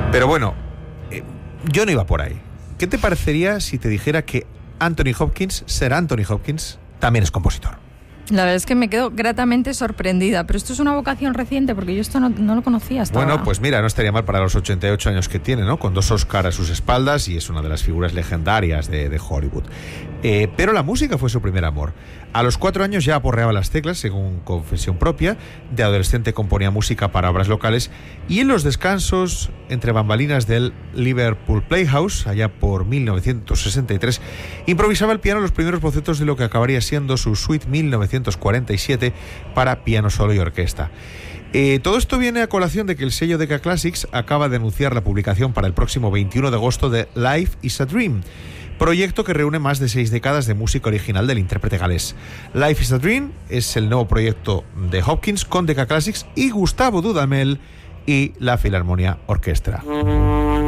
Pero bueno, yo no iba por ahí. ¿Qué te parecería si te dijera que Anthony Hopkins, Sir Anthony Hopkins, también es compositor? La verdad es que me quedo gratamente sorprendida, pero esto es una vocación reciente porque yo esto no lo conocía hasta Bueno, ahora. pues mira, no estaría mal para los 88 años que tiene, ¿no? Con 2 Oscars a sus espaldas y es una de las figuras legendarias de Hollywood. Pero la música fue su primer amor. A los 4 años ya aporreaba las teclas, según confesión propia. De adolescente componía música para obras locales y en los descansos entre bambalinas del Liverpool Playhouse, allá por 1963, improvisaba el piano los primeros bocetos de lo que acabaría siendo su suite 1947 para piano solo y orquesta. Todo esto viene a colación de que el sello Decca Classics acaba de anunciar la publicación para el próximo 21 de agosto de Life is a Dream, proyecto que reúne más de 6 décadas de música original del intérprete galés. Life is a Dream es el nuevo proyecto de Hopkins con Decca Classics y Gustavo Dudamel y la Filarmonia Orquestra.